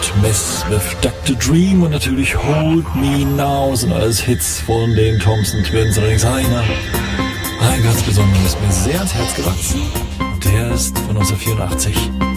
Smith with Dr. Dream und natürlich Hold Me Now sind alles Hits von den Thompson Twins. Allerdings ein ganz besonderes, mir sehr ans Herz gewachsen. Der ist von 1984.